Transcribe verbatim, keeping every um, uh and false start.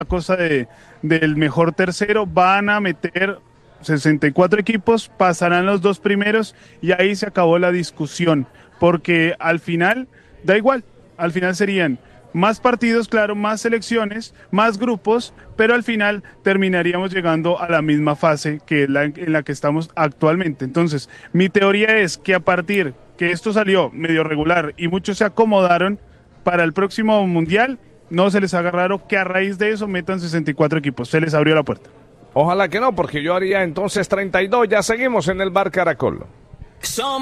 cosa de, del mejor tercero, van a meter sesenta y cuatro equipos, pasarán los dos primeros y ahí se acabó la discusión, porque al final da igual, al final serían más partidos, claro, más selecciones, más grupos, pero al final terminaríamos llegando a la misma fase que la en la que estamos actualmente. Entonces, mi teoría es que a partir que esto salió medio regular y muchos se acomodaron para el próximo mundial, no se les haga raro que a raíz de eso metan sesenta y cuatro equipos, se les abrió la puerta. Ojalá que no, porque yo haría entonces treinta y dos. Ya seguimos en el Bar Caracol.